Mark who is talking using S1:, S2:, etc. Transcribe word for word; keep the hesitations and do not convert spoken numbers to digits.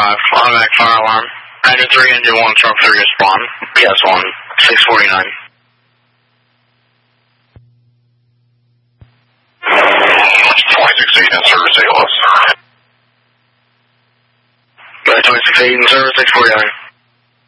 S1: five, automatic fire alarm. Engine three, engine one, truck three, respond. P S one, six forty-nine.
S2: twenty-six eight in service, A L S.
S1: twenty-six eight in service, six forty-nine.